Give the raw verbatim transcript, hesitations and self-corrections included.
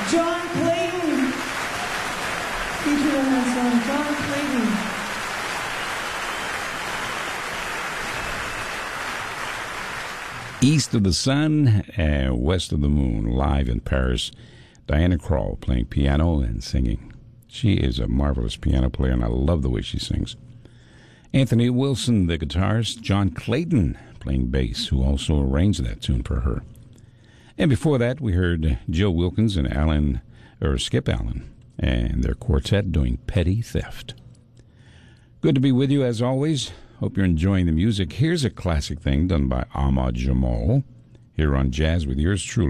John Clayton. Featured on that song, John Clayton. East of the Sun and West of the Moon, live in Paris. Diana Krall playing piano and singing. She is a marvelous piano player, and I love the way she sings. Anthony Wilson, the guitarist. John Clayton playing bass, who also arranged that tune for her. And before that, we heard Joe Wilkins and Alan, or Skip Allen, and their quartet doing Petty Theft. Good to be with you as always. Hope you're enjoying the music. Here's a classic thing done by Ahmad Jamal here on Jazz with yours truly.